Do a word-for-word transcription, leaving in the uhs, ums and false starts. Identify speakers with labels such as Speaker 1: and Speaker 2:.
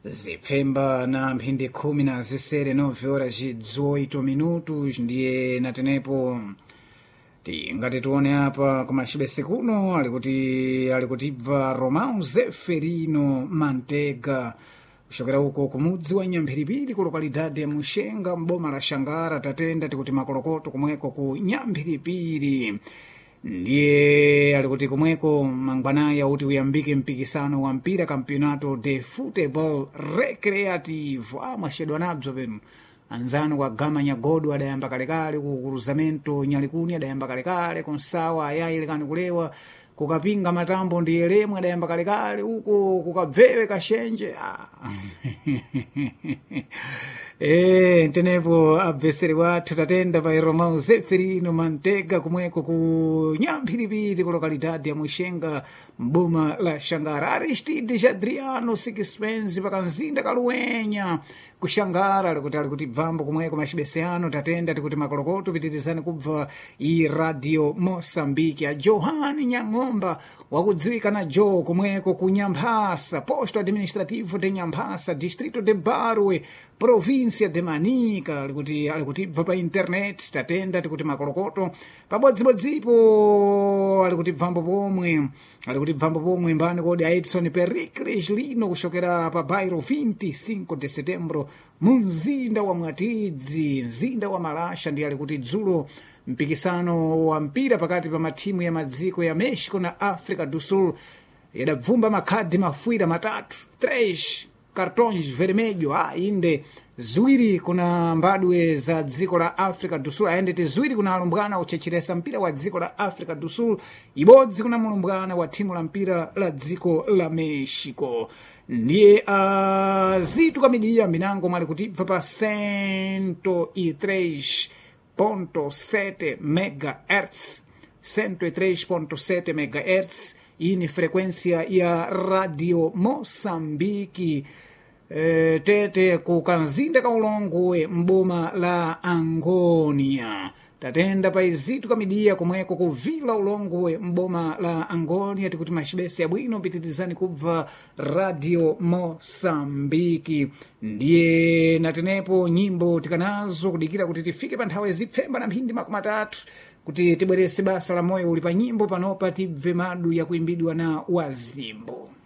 Speaker 1: zipfemba na mphindi khumi na zisere nove horas dezoito minutos ndiye natenepo tingati tione apa kumachibese kuno alikuti alikutibva Romão Zeferino Mantega kuchokera uko kumudzi wa Nyamphiripiri ku lokalidade ya Muxenga mboma la Xangara tatenda tikuti makolokoto kumweko ku Nyamphiripiri ndiye alikuti kumweko mangwanaya uti uyambike mpikisano wa mpira campeonato de futebol recreativo amashedwa nabzo penu anzano kwa gama nyagodo adayamba kalekale ku cruzamento nyalikuni adayamba kalekale konsawa ayaile kani kulewa kukapinga matambo ndiye lemwe adayamba kalekale huko kukabvewe kashenje ah. Eh, ntenepo abveseri wathu tatenda pa Romão Zeferino Mantega kumweko ku Nyamphiripiri ku lokalidade ya Muxenga mboma la Xangara. Aristides Adriano Sikispenzi pakanzinda kaluwenya ku Xangara alikuti alikuti bvambo kumweko machibese ano tatenda tikuti makolokoto pitirizani kubva i Radio Moçambique a Johan Nyang'omba wakudziwika na Jo kumweko ku Nyamphasa posto administrativo de Nyamphasa distrito de Barwe província de Manica alikuti alikuti bva pa internet tatenda tikuti makolokoto pabodzibodzipo alikuti bvambo pomwe alikuti bvambo pomwe mbani kodi Edson Pericles lino kushokera pa bairro vinte e cinco de setembro munzinda wa Mwatidzi mzinda wa Malasha ndiye alikuti dzulo mpikisano wa mpira pakati pa matimu ya madziko ya Mexico na Africa do Sul yadabvumba makhadi mafwira matatu tres cartões vermelho ah, inde ziwiri kuna mbadwe za dziko la Africa do Sul aende tiziwiri kuna alumbwana uchechiresa mpira wa dziko la Africa do Sul ibodzi kuna mulumbwana wa timu la mpira la dziko la Mexico ndiye uh, zitu kamidia minango mali kutibva pa cento e três ponto sete megahertz cento e três ponto sete megahertz ini frequência ya Radio Moçambique eh, tete kukanzinda kaulongwe mboma la Angônia tatenda pa izitu kamidia kumweko kuvila ulongwe mboma la Angônia tikuti machibese ya bwino pitirizani kubva Radio Moçambique ndiye natenepo nyimbo tikanazo kudikira kuti tifike pa nthawi zipfemba na mphindi makumi atatu kuti tibwerese basa la moyo uli pa nyimbo panopa tibve madu ya kuimbidwa na Wazimbo.